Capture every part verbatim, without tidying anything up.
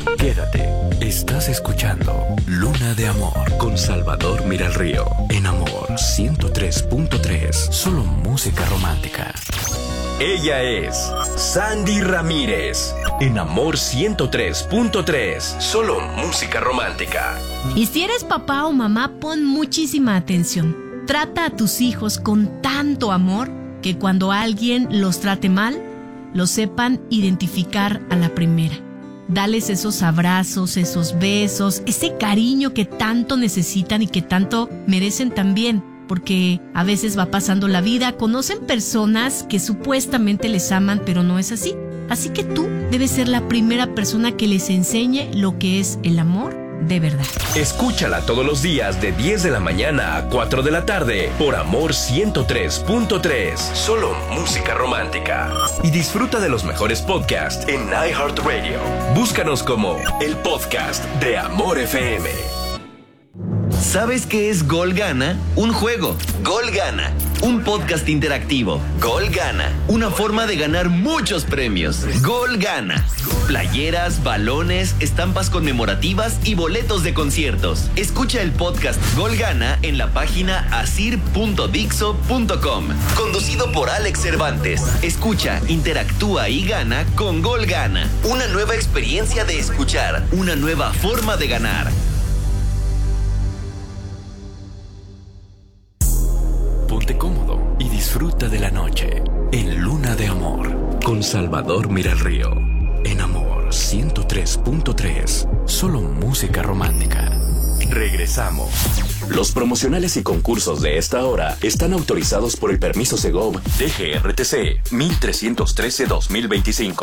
Quédate, estás escuchando Luna de Amor con Salvador Miralrío en Amor ciento tres punto tres, solo música romántica. Ella es Sandy Ramírez en Amor ciento tres punto tres, solo música romántica. Y si eres papá o mamá, pon muchísima atención. Trata a tus hijos con tanto amor que cuando alguien los trate mal, los sepan identificar a la primera. Dales esos abrazos, esos besos, ese cariño que tanto necesitan y que tanto merecen también, porque a veces va pasando la vida, conocen personas que supuestamente les aman, pero no es así. Así que tú debes ser la primera persona que les enseñe lo que es el amor de verdad. Escúchala todos los días de diez de la mañana a cuatro de la tarde por Amor ciento tres punto tres, solo música romántica. Y disfruta de los mejores podcasts en iHeartRadio. Búscanos como el podcast de Amor F M. ¿Sabes qué es Gol Gana? Un juego. Gol Gana. Un podcast interactivo. Gol Gana. Una forma de ganar muchos premios. Gol Gana. Playeras, balones, estampas conmemorativas y boletos de conciertos. Escucha el podcast Gol Gana en la página asir punto dixo punto com. Conducido por Alex Cervantes. Escucha, interactúa y gana con Gol Gana. Una nueva experiencia de escuchar. Una nueva forma de ganar. Ponte cómodo y disfruta de la noche en Luna de Amor con Salvador Miralrío en Amor ciento tres punto tres, solo música romántica. Regresamos. Los promocionales y concursos de esta hora están autorizados por el permiso Segov D G R T C mil trescientos trece dos mil veinticinco.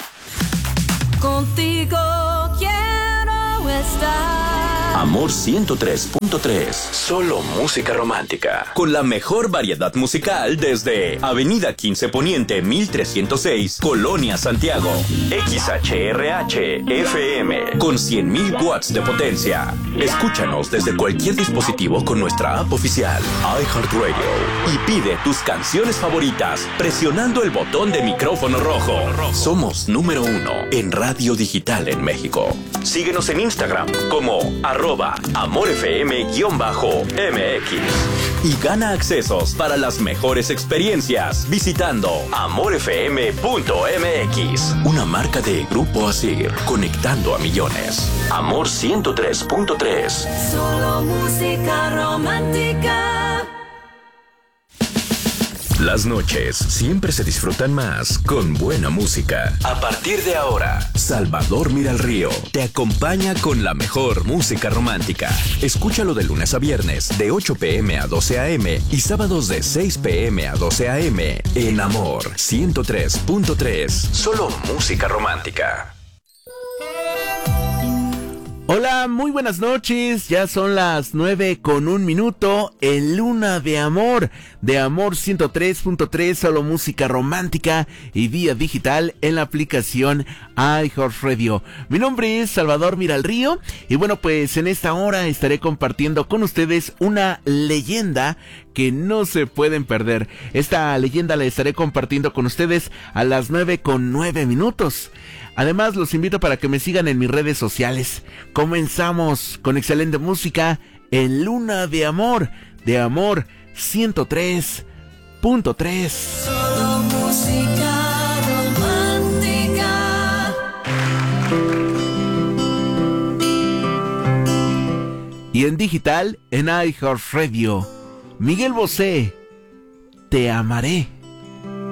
Contigo quiero estar. Amor ciento tres punto tres, solo música romántica. Con la mejor variedad musical desde Avenida quince Poniente mil trescientos seis, Colonia Santiago. X H R H F M con cien mil watts de potencia. Escúchanos desde cualquier dispositivo con nuestra app oficial iHeartRadio y pide tus canciones favoritas presionando el botón de micrófono rojo. Somos número uno en radio digital en México. Síguenos en Instagram como arroba amorfm-mx y gana accesos para las mejores experiencias visitando amorfm punto m x. Una marca de Grupo Asir, conectando a millones. Amor ciento tres punto tres. Solo música romántica. Las noches siempre se disfrutan más con buena música. A partir de ahora, Salvador Miralrío te acompaña con la mejor música romántica. Escúchalo de lunes a viernes de ocho pm a doce am y sábados de seis pm a doce am en Amor ciento tres punto tres. Solo música romántica. Hola, muy buenas noches, ya son las nueve con un minuto en Luna de Amor, de Amor ciento tres punto tres, solo música romántica y vía digital en la aplicación iHeartRadio. Mi nombre es Salvador Miralrío y bueno, pues en esta hora estaré compartiendo con ustedes una leyenda que no se pueden perder. Esta leyenda la estaré compartiendo con ustedes a las nueve con nueve minutos. Además, los invito para que me sigan en mis redes sociales. Comenzamos con excelente música en Luna de Amor, de Amor ciento tres punto tres. Solo música romántica. Y en digital, en iHeartRadio, Miguel Bosé, Te Amaré.